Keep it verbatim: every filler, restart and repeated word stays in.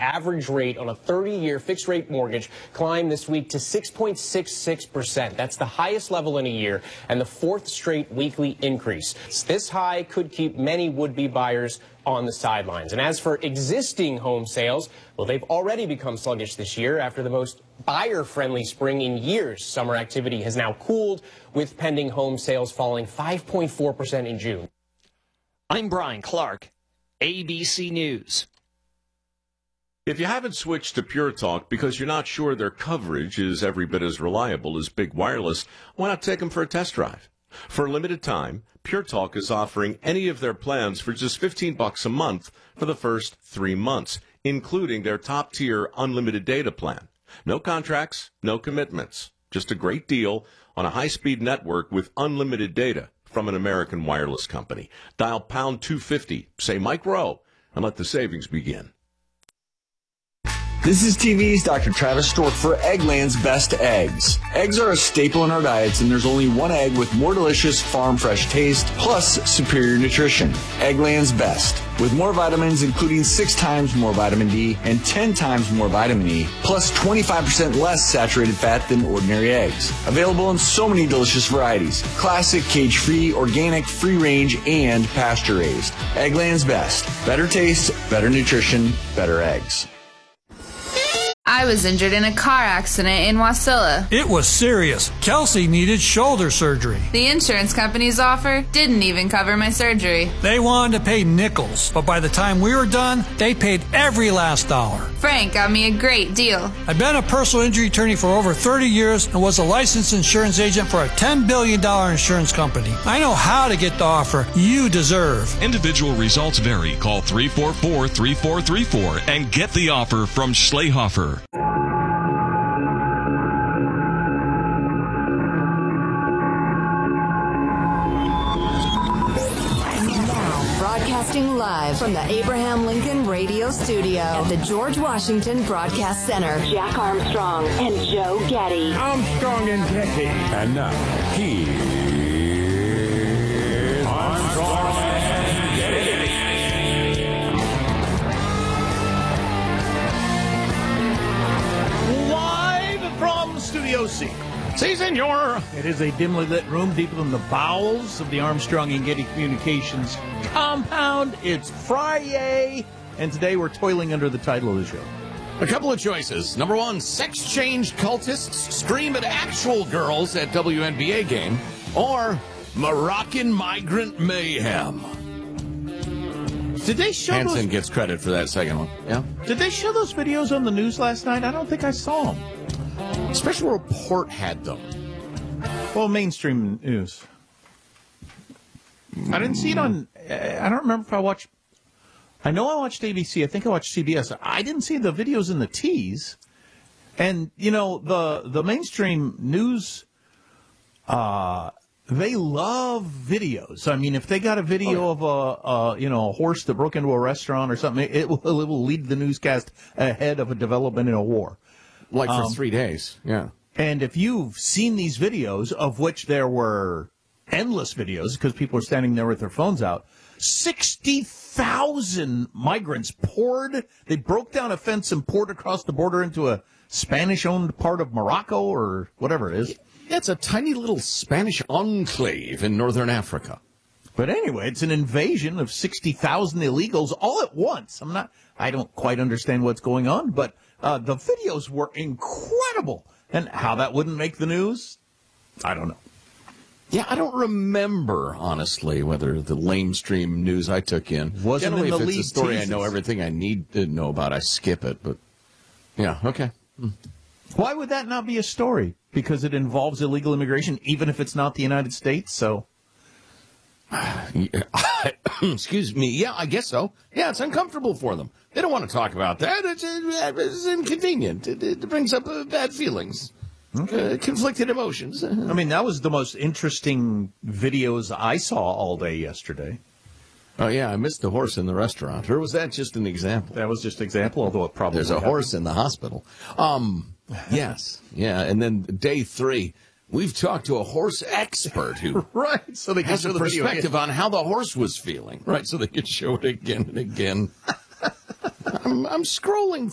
average rate on a thirty-year fixed-rate mortgage climbed this week to six point six six percent. That's the highest level in a year and the fourth straight weekly increase. This high could keep many would-be buyers on the sidelines. And as for existing home sales, well, they've already become sluggish this year after the most buyer-friendly spring in years. Summer activity has now cooled, with pending home sales falling five point four percent in June. I'm Brian Clark, A B C News. If you haven't switched to Pure Talk because you're not sure their coverage is every bit as reliable as Big Wireless, why not take them for a test drive? For a limited time, Pure Talk is offering any of their plans for just fifteen bucks a month for the first three months, including their top-tier unlimited data plan. No contracts, no commitments. Just a great deal on a high-speed network with unlimited data from an American wireless company. Dial pound two fifty, say Mike Rowe, and let the savings begin. This is T V's Doctor Travis Stork for Eggland's Best Eggs. Eggs are a staple in our diets, and there's only one egg with more delicious farm-fresh taste, plus superior nutrition. Eggland's Best. With more vitamins, including six times more vitamin D and ten times more vitamin E, plus twenty-five percent less saturated fat than ordinary eggs. Available in so many delicious varieties. Classic, cage-free, organic, free-range, and pasture-raised. Eggland's Best. Better taste, better nutrition, better eggs. I was injured in a car accident in Wasilla. It was serious. Kelsey needed shoulder surgery. The insurance company's offer didn't even cover my surgery. They wanted to pay nickels, but by the time we were done, they paid every last dollar. Frank got me a great deal. I've been a personal injury attorney for over thirty years and was a licensed insurance agent for a ten billion dollars insurance company. I know how to get the offer you deserve. Individual results vary. Call three four four, three four three four and get the offer from Schlehofer. Broadcasting live from the Abraham Lincoln Radio Studio at the George Washington Broadcast Center. Jack Armstrong and Joe Getty. Armstrong and Getty. And now, here's Armstrong and Getty. Live from Studio C. Si, senor. It is a dimly lit room deep in the bowels of the Armstrong and Getty Communications compound. It's Friday, and today we're toiling under the title of the show. A couple of choices. Number one, sex change cultists scream at actual girls at W N B A game, or Moroccan migrant mayhem. Did they show Hansen those... gets credit for that second one. Yeah. Did they show those videos on the news last night? I don't think I saw them. Special Report had them. Well, mainstream news. I didn't see it on... I don't remember if I watched... I know I watched A B C. I think I watched C B S. I didn't see the videos in the T's. And, you know, the the mainstream news, uh, they love videos. I mean, if they got a video of a, a, you know, a horse that broke into a restaurant or something, it will, it will lead the newscast ahead of a development in a war. Like for um, three days, yeah. And if you've seen these videos, of which there were endless videos because people are standing there with their phones out, sixty thousand migrants poured. They broke down a fence and poured across the border into a Spanish-owned part of Morocco or whatever it is. Yeah, it's a tiny little Spanish enclave in northern Africa. But anyway, it's an invasion of sixty thousand illegals all at once. I'm not, I don't quite understand what's going on, but uh, the videos were incredible. And how that wouldn't make the news, I don't know. Yeah, I don't remember, honestly, whether the lamestream news I took in. Wasn't Generally, in the if it's lead a story teases. I know everything I need to know about, I skip it. But, yeah, okay. Why would that not be a story? Because it involves illegal immigration, even if it's not the United States, so... Excuse me. Yeah, I guess so. Yeah, it's uncomfortable for them. They don't want to talk about that. It's, it's inconvenient. It, it brings up uh, bad feelings, okay. uh, conflicted emotions. I mean, that was the most interesting videos I saw all day yesterday. Oh, yeah, I missed the horse in the restaurant. Or was that just an example? That was just an example, although it probably There's a happened. horse in the hospital. Um, yes, yeah, and then day three, we've talked to a horse expert who right, so they can has show a the video perspective again. on how the horse was feeling. Right, so they can show it again and again. I'm, I'm scrolling